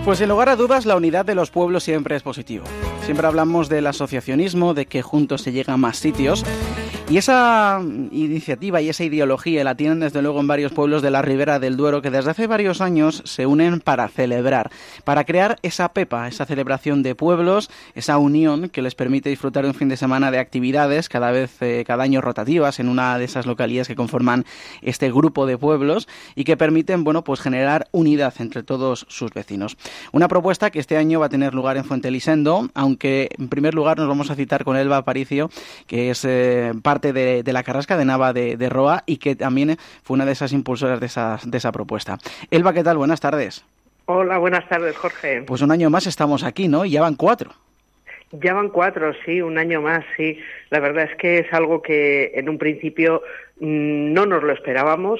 Pues sin lugar a dudas, la unidad de los pueblos siempre es positivo. Siempre hablamos del asociacionismo, de que juntos se llega a más sitios. Y esa iniciativa y esa ideología la tienen desde luego en varios pueblos de la Ribera del Duero que desde hace varios años se unen para celebrar, para crear esa PEPA, esa celebración de pueblos, esa unión que les permite disfrutar de un fin de semana de actividades cada año rotativas en una de esas localidades que conforman este grupo de pueblos y que permiten, bueno, pues generar unidad entre todos sus vecinos. Una propuesta que este año va a tener lugar en Fuentelisendo, aunque en primer lugar nos vamos a citar con Elba Aparicio, que es parte de la Carrasca de Nava de Roa y que también fue una de esas impulsoras de esa propuesta. Elba, ¿qué tal? Buenas tardes. Hola, buenas tardes, Jorge. Pues un año más estamos aquí, ¿no? Y ya van 4. Ya van 4, sí, un año más, sí. La verdad es que es algo que en un principio no nos lo esperábamos,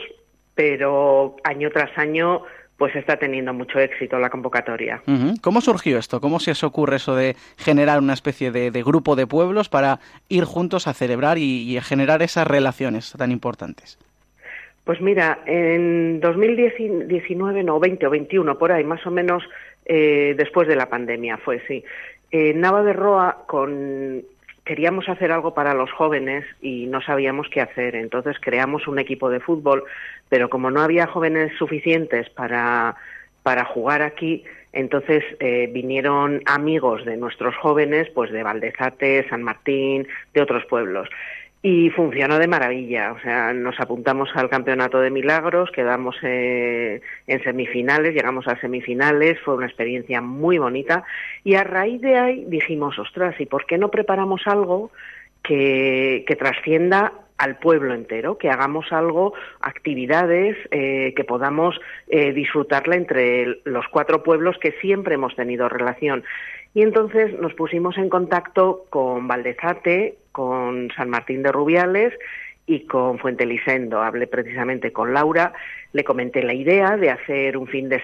pero año tras año pues está teniendo mucho éxito la convocatoria. ¿Cómo surgió esto? ¿Cómo se os ocurre eso de generar una especie de grupo de pueblos para ir juntos a celebrar y a generar esas relaciones tan importantes? Pues mira, en 2019, no, 20 o 21, por ahí, más o menos después de la pandemia fue, sí. En Nava de Roa queríamos hacer algo para los jóvenes y no sabíamos qué hacer. Entonces creamos un equipo de fútbol, pero como no había jóvenes suficientes para jugar aquí, entonces vinieron amigos de nuestros jóvenes, pues de Valdezate, San Martín, de otros pueblos. Y funcionó de maravilla, o sea, nos apuntamos al Campeonato de Milagros, quedamos en semifinales, llegamos a semifinales, fue una experiencia muy bonita y a raíz de ahí dijimos, ostras, ¿y por qué no preparamos algo que trascienda al pueblo entero, que hagamos algo, actividades que podamos disfrutarla entre los 4 pueblos que siempre hemos tenido relación? Y entonces nos pusimos en contacto con Valdezate, con San Martín de Rubiales y con Fuentelisendo. Hablé precisamente con Laura, le comenté la idea de hacer un fin de